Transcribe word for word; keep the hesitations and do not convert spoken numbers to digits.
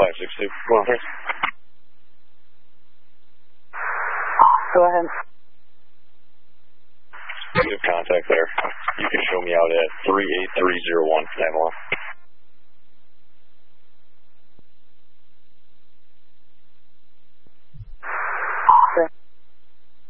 five six two. Go on, please. Go ahead. You have contact there. You can show me out at three eight three zero one, Avalon.